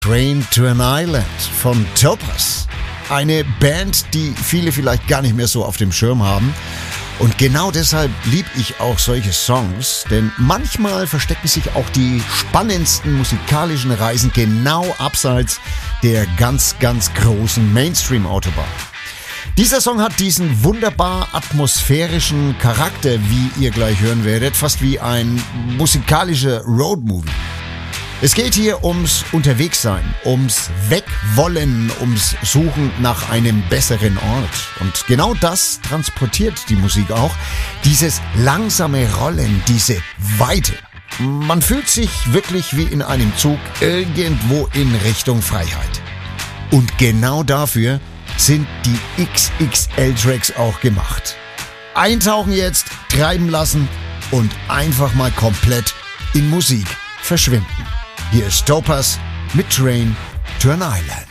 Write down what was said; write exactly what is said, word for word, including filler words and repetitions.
Train to an Island von Topaz. Eine Band, die viele vielleicht gar nicht mehr so auf dem Schirm haben. Und genau deshalb liebe ich auch solche Songs, denn manchmal verstecken sich auch die spannendsten musikalischen Reisen genau abseits der ganz, ganz großen Mainstream-Autobahn. Dieser Song hat diesen wunderbar atmosphärischen Charakter, wie ihr gleich hören werdet, fast wie ein musikalischer Roadmovie. Es geht hier ums Unterwegssein, ums Wegwollen, ums Suchen nach einem besseren Ort. Und genau das transportiert die Musik auch. Dieses langsame Rollen, diese Weite. Man fühlt sich wirklich wie in einem Zug irgendwo in Richtung Freiheit. Und genau dafür sind die X X L-Tracks auch gemacht. Eintauchen jetzt, treiben lassen und einfach mal komplett in Musik verschwinden. Hier ist Topaz mit Train to an Island.